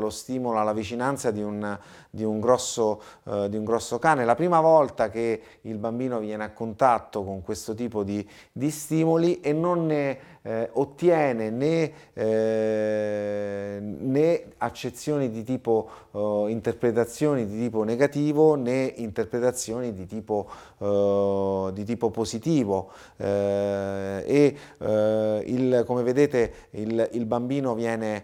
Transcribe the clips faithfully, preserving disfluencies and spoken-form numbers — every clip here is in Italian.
allo stimolo, alla vicinanza di un, di un grosso, eh, di un grosso cane. La prima volta che il bambino viene a contatto con questo tipo di, di stimoli e non ne eh, ottiene né, eh, né accezioni di tipo, eh, interpretazioni di tipo negativo né interpretazioni di tipo, eh, di tipo positivo. Eh, e eh, il, come vedete il, il bambino viene,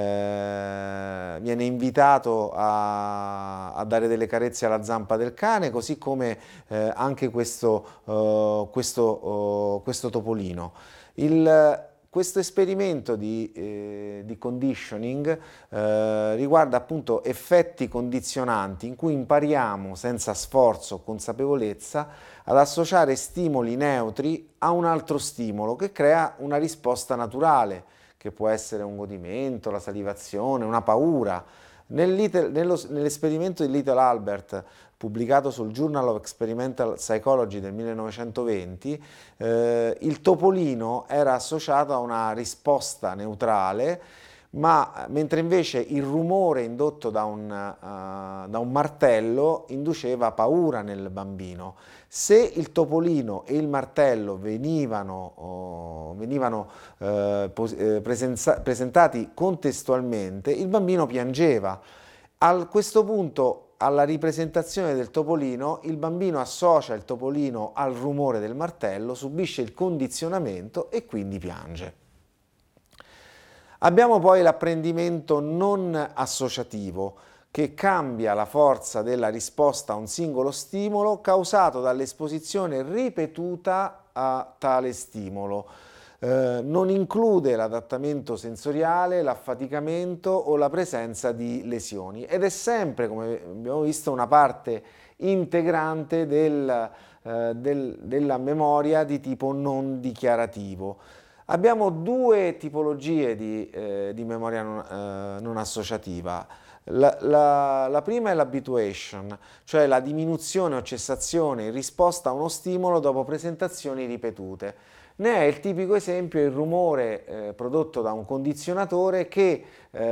eh, viene invitato a, a dare delle carezze alla zampa del cane, così come eh, anche questo, uh, questo, uh, questo topolino. Il, questo esperimento di, eh, di conditioning eh, riguarda appunto effetti condizionanti in cui impariamo senza sforzo o consapevolezza ad associare stimoli neutri a un altro stimolo che crea una risposta naturale, che può essere un godimento, la salivazione, una paura. Nell'esperimento di Little Albert, pubblicato sul Journal of Experimental Psychology del millenovecentoventi, eh, il topolino era associato a una risposta neutrale, ma mentre invece il rumore indotto da un, uh, da un martello induceva paura nel bambino. Se il topolino e il martello venivano, oh, venivano eh, presentati contestualmente, il bambino piangeva. A questo punto, alla ripresentazione del topolino, il bambino associa il topolino al rumore del martello, subisce il condizionamento e quindi piange. Abbiamo poi l'apprendimento non associativo, che cambia la forza della risposta a un singolo stimolo causato dall'esposizione ripetuta a tale stimolo. Eh, non include l'adattamento sensoriale, l'affaticamento o la presenza di lesioni ed è sempre, come abbiamo visto, una parte integrante del, eh, del, della memoria di tipo non dichiarativo. Abbiamo due tipologie di, eh, di memoria non, eh, non associativa. La, la, la prima è l'habituation, cioè la diminuzione o cessazione in risposta a uno stimolo dopo presentazioni ripetute. Ne è il tipico esempio il rumore eh, prodotto da un condizionatore che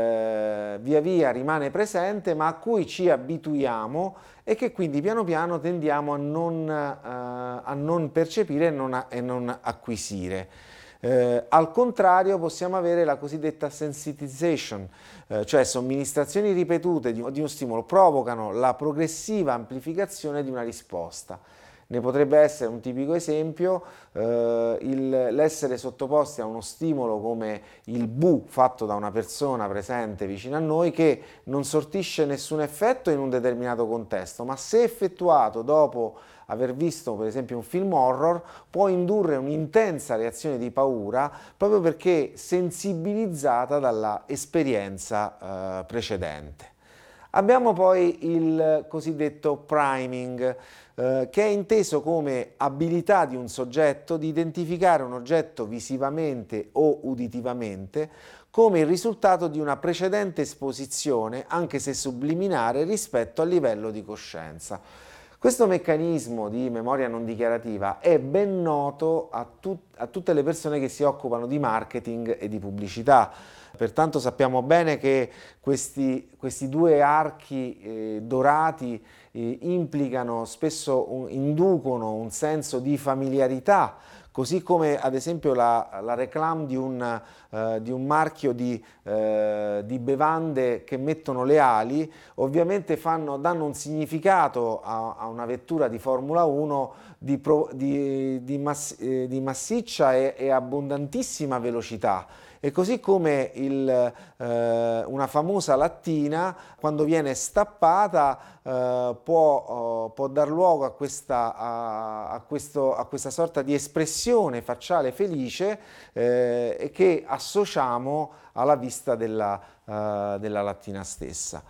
eh, via via rimane presente ma a cui ci abituiamo e che quindi piano piano tendiamo a non, eh, a non percepire e non, a, e non acquisire. Eh, al contrario possiamo avere la cosiddetta sensitization, eh, cioè somministrazioni ripetute di, di uno stimolo provocano la progressiva amplificazione di una risposta. Ne potrebbe essere un tipico esempio eh, l'essere sottoposti a uno stimolo come il bu fatto da una persona presente vicino a noi che non sortisce nessun effetto in un determinato contesto, ma se effettuato dopo aver visto per esempio un film horror può indurre un'intensa reazione di paura proprio perché sensibilizzata dalla esperienza eh, precedente. Abbiamo poi il cosiddetto priming, eh, che è inteso come abilità di un soggetto di identificare un oggetto visivamente o uditivamente come il risultato di una precedente esposizione, anche se subliminare, rispetto al livello di coscienza. Questo meccanismo di memoria non dichiarativa è ben noto a, tut- a tutte le persone che si occupano di marketing e di pubblicità. Pertanto sappiamo bene che questi, questi due archi eh, dorati eh, implicano, spesso un, inducono un senso di familiarità, così come ad esempio la, la reclame di un, uh, di un marchio di, uh, di bevande che mettono le ali, ovviamente fanno, danno un significato a, a una vettura di Formula uno di, pro, di, di, mass, eh, di massiccia e, e abbondantissima velocità. E così come il, eh, una famosa lattina, quando viene stappata, eh, può, uh, può dar luogo a questa, a, a, questo, a questa sorta di espressione facciale felice eh, che associamo alla vista della, uh, della lattina stessa.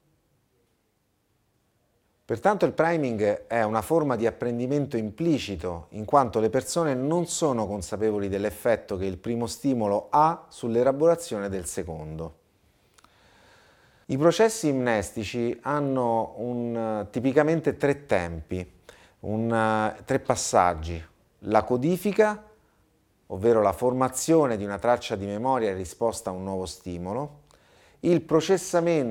Pertanto il priming è una forma di apprendimento implicito, in quanto le persone non sono consapevoli dell'effetto che il primo stimolo ha sull'elaborazione del secondo. I processi imnestici hanno un, tipicamente tre tempi, un, tre passaggi: la codifica, ovvero la formazione di una traccia di memoria in risposta a un nuovo stimolo, il processamento